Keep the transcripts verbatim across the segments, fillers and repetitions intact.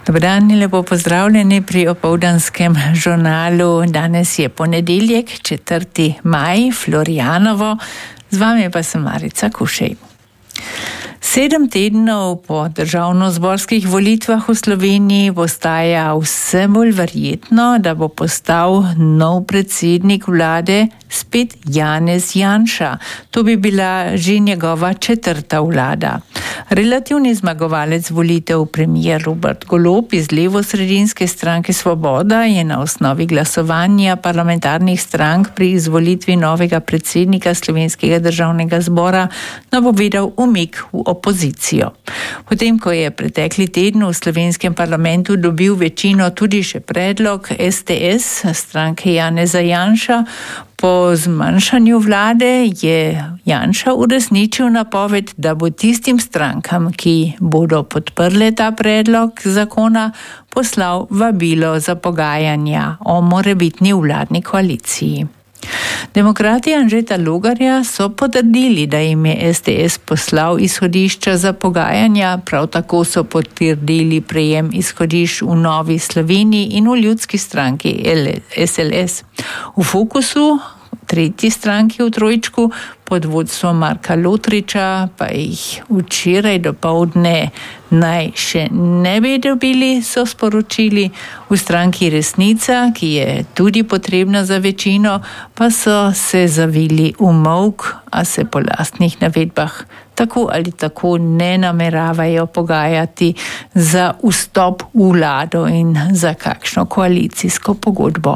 Dobar dan, lepo pozdravljeni pri opoldanskem žurnalu. Danes je ponedeljek, četrti maj, Florjanovo. Z vami pa sem Marica Kušej. Sedem tednov po državnozborskih volitvah v Sloveniji postaja vse bolj verjetno, da bo postal nov predsednik vlade spet Janez Janša. To bi bila že njegova četrta vlada. Relativni zmagovalec volitev premier Robert Golob iz levosredinske stranke Svoboda je na osnovi glasovanja parlamentarnih strank pri izvolitvi novega predsednika Slovenskega državnega zbora napovedal umik v opozicijo. Potem, ko je pretekli teden v slovenskem parlamentu dobil večino tudi še predlog S T S, stranke Janeza Janša, po zmanjšanju vlade je Janša uresničil napoved, da bo tistim strankam, ki bodo podprle ta predlog zakona, poslal vabilo za pogajanja o morebitni vladni koaliciji. Demokrati Anžeta Logarja so potrdili, da jim je S T S poslal izhodišča za pogajanja, prav tako so potrdili prejem izhodišč v Novi Sloveniji in v Ljudski stranki S L S. V fokusu tretji stranki v trojčku pod vodstvom Marka Lotriča pa jih včeraj dopoldne naj še ne bi dobili, so sporočili. V stranki Resnica, ki je tudi potrebna za večino, pa so se zavili v molk, a se po lastnih navedbah tako ali tako ne nameravajo pogajati za vstop v vlado in za kakšno koalicijsko pogodbo.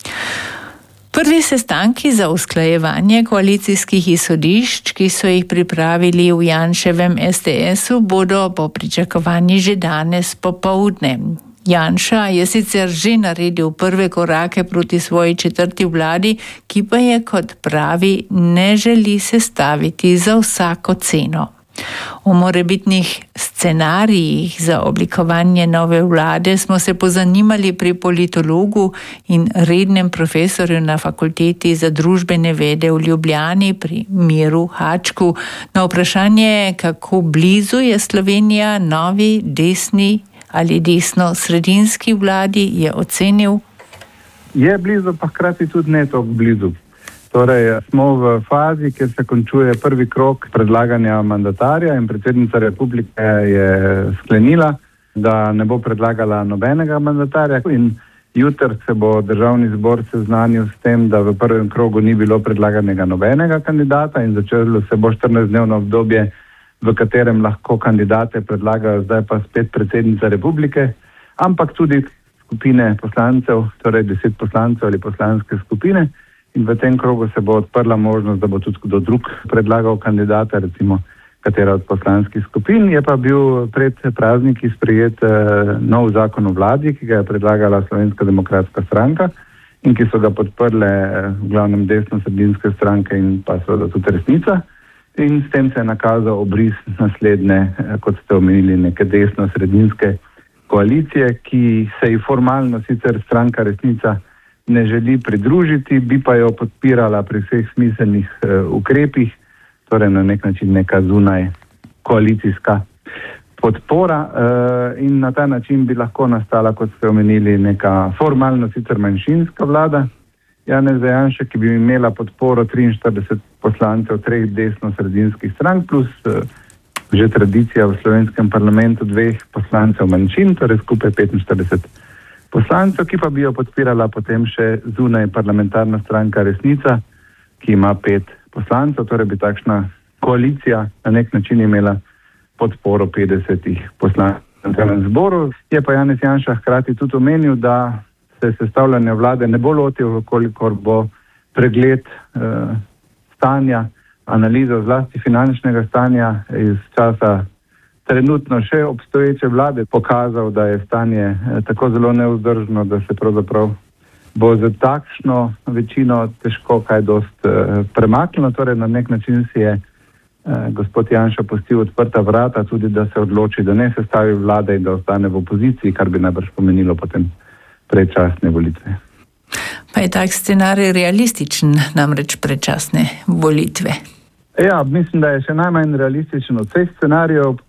Prvi sestanki za usklajevanje koalicijskih izhodišč, ki so jih pripravili v Janševem S T S-u, bodo po pričakovanji že danes popoldne. Janša je sicer že naredil prve korake proti svoji četrti vladi, ki pa je, kot pravi, ne želi sestaviti za vsako ceno. O morebitnih scenarijih za oblikovanje nove vlade smo se pozanimali pri politologu in rednem profesorju na Fakulteti za družbene vede v Ljubljani pri Miru Hačku. Na vprašanje, kako blizu je Slovenija novi desni ali desno-sredinski vladi, je ocenil: Je blizu, pa hkrati tudi ne tako blizu. Torej, smo v fazi, kjer se končuje prvi krog predlaganja mandatarja in predsednica republike je sklenila, da ne bo predlagala nobenega mandatarja, in jutri se bo državni zbor seznanil s tem, da v prvem krogu ni bilo predlaganega nobenega kandidata in začelo se bo štirinajstdnevno obdobje, v katerem lahko kandidate predlagajo zdaj pa spet predsednica republike, ampak tudi skupine poslancev, torej deset poslancev ali poslanske skupine. In v tem krogu se bo odprla možnost, da bo tudi kdo drug predlagal kandidata, recimo katera od poslanskih skupin. Je pa bil pred prazniki sprejet eh, nov zakon o vladi, ki ga je predlagala Slovenska demokratska stranka in ki so ga podprle eh, v glavnem desno-sredinske stranke in pa seveda tudi Resnica. In s tem se je nakazal obris naslednje, eh, kot ste omenili, neke desno-sredinske koalicije, ki se ji formalno sicer stranka Resnica ne želi pridružiti, bi pa jo podpirala pri vseh smiselnih uh, ukrepih, torej na nek način neka zunaj koalicijska podpora uh, in na ta način bi lahko nastala, kot ste omenili, neka formalno sicer manjšinska vlada Janeza Janše, ki bi imela podporo triinštirideset poslancev treh desno-sredinskih strank plus uh, že tradicija v slovenskem parlamentu dveh poslancev manjšin, torej skupaj petinštirideset poslancev, ki pa bi jo podpirala potem še zunaj parlamentarna stranka Resnica, ki ima pet poslancev, torej bi takšna koalicija na nek način imela podporo petdesetih poslancev v tem zboru. Je pa Janez Janša hkrati tudi omenil, da se sestavljanja vlade ne bo lotil, kolikor bo pregled eh, stanja, analiza zlasti finančnega stanja iz časa trenutno še obstoječe vlade pokazal, da je stanje tako zelo nevzdržno, da se pravzaprav bo za takšno večino težko kaj dost premaknilo. Torej na nek način si je eh, gospod Janša pustil odprta vrata tudi, da se odloči, da ne sestavi vlade in da ostane v opoziciji, kar bi najbrž pomenilo potem predčasne volitve. Pa je tak scenarij realističen, namreč predčasne volitve? Ja, mislim, da je še najmanj realističen od vseh scenarijev.